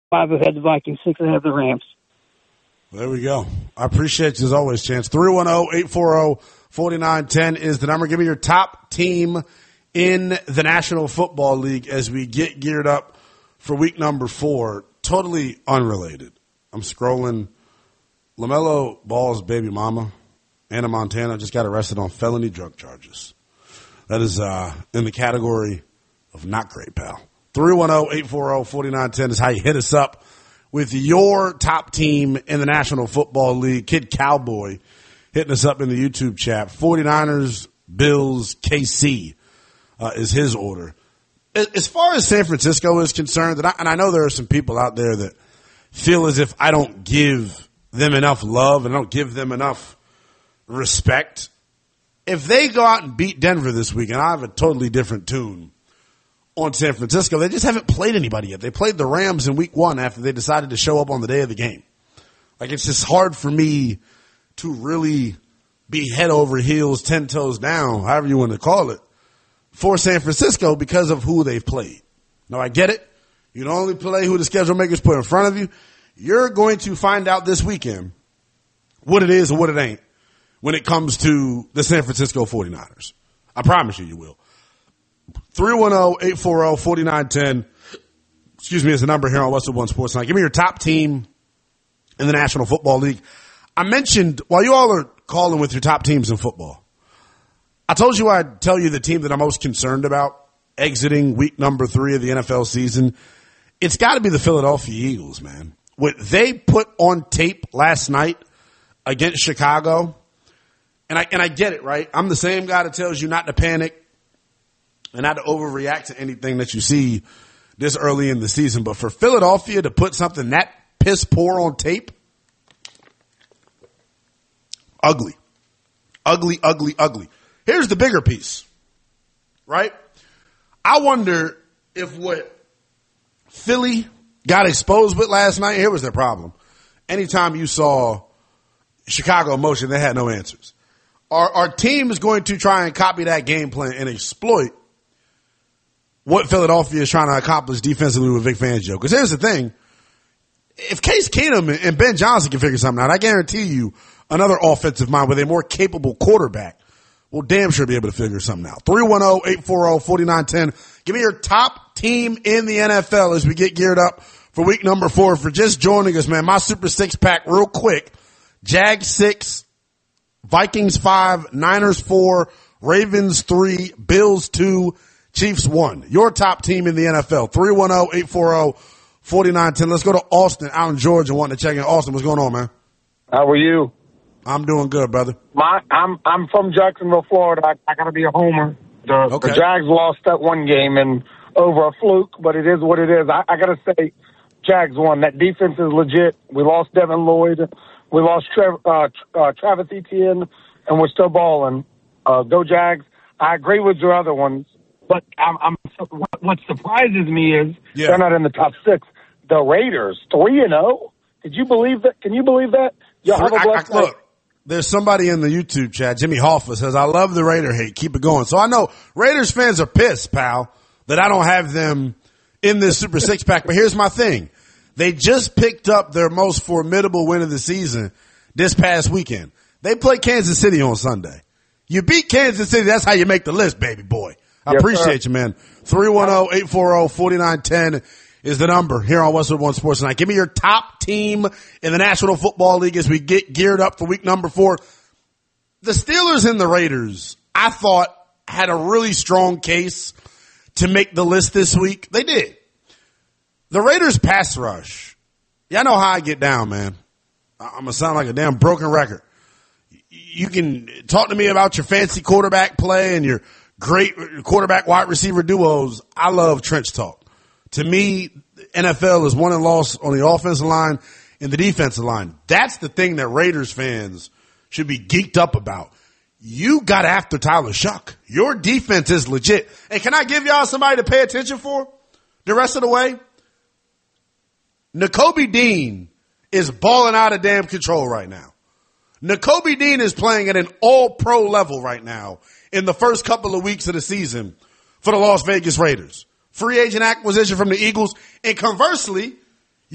5 ahead the Vikings, 6 ahead the Rams. There we go. I appreciate you as always, Chance. 310-840-4910 is the number. Give me your top team in the National Football League as we get geared up for week number 4. Totally unrelated. I'm scrolling. LaMelo Ball's baby mama, Anna Montana, just got arrested on felony drug charges. That is in the category of not great, pal. 310-840-4910 is how you hit us up with your top team in the National Football League. Kid Cowboy hitting us up in the YouTube chat. 49ers, Bills, KC is his order. As far as San Francisco is concerned, and I know there are some people out there that feel as if I don't give them enough love and I don't give them enough respect. If they go out and beat Denver this weekend, I have a totally different tune on San Francisco. They just haven't played anybody yet. They played the Rams in week 1 after they decided to show up on the day of the game. Like, it's just hard for me to really be head over heels, 10 toes down, however you want to call it, for San Francisco because of who they've played. Now, I get it. You don't only play who the schedule makers put in front of you. You're going to find out this weekend what it is and what it ain't when it comes to the San Francisco 49ers. I promise you will. 310-840-4910. Excuse me, is the number here on Westwood One Sports Night. Give me your top team in the National Football League. I mentioned, while you all are calling with your top teams in football, I told you I'd tell you the team that I'm most concerned about exiting week number 3 of the NFL season. It's got to be the Philadelphia Eagles, man. What they put on tape last night against Chicago, and I get it, right? I'm the same guy that tells you not to panic and not to overreact to anything that you see this early in the season. But for Philadelphia to put something that piss poor on tape, ugly. Ugly, ugly, ugly. Here's the bigger piece, right? I wonder if what Philly got exposed with last night, here was their problem. Anytime you saw Chicago in motion, they had no answers. Our team is going to try and copy that game plan and exploit what Philadelphia is trying to accomplish defensively with Vic Fangio. Because here's the thing. If Case Keenum and Ben Johnson can figure something out, I guarantee you another offensive mind with a more capable quarterback will damn sure be able to figure something out. 310-840-4910. Give me your top team in the NFL as we get geared up for week number 4. For just joining us, man, my Super 6-pack real quick. Jags 6, Vikings 5, Niners 4, Ravens 3, Bills 2, Chiefs 1. Your top team in the NFL. 310-840-4910. Let's go to Austin out in Georgia wanting to check in. Austin, what's going on, man? How are you? I'm doing good, brother. I'm from Jacksonville, Florida. I got to be a homer. The Jags lost that one game and over a fluke, but it is what it is. I got to say, Jags won. That defense is legit. We lost Devin Lloyd. We lost Travis Etienne, and we're still balling. Go Jags. I agree with your other ones, but what surprises me is they're not in the top 6. The Raiders, 3-0. Did you believe that? Can you believe that? Look, there's somebody in the YouTube chat, Jimmy Hoffa, says, I love the Raider hate. Keep it going. So I know Raiders fans are pissed, pal, that I don't have them in this Super 6-pack. But here's my thing. They just picked up their most formidable win of the season this past weekend. They play Kansas City on Sunday. You beat Kansas City, that's how you make the list, baby boy. I appreciate you, man. 310-840-4910 is the number here on Westwood One Sports Night. Give me your top team in the National Football League as we get geared up for week number 4. The Steelers and the Raiders, I thought, had a really strong case to make the list this week. They did. The Raiders pass rush. Y'all know how I get down, man. I'm going to sound like a damn broken record. You can talk to me about your fancy quarterback play and your great quarterback wide receiver duos. I love trench talk. To me, NFL is won and lost on the offensive line and the defensive line. That's the thing that Raiders fans should be geeked up about. You got after Tyler Shuck. Your defense is legit. And can I give y'all somebody to pay attention for the rest of the way? Nakobe Dean is balling out of damn control right now. Nakobe Dean is playing at an all-pro level right now in the first couple of weeks of the season for the Las Vegas Raiders. Free agent acquisition from the Eagles. And conversely,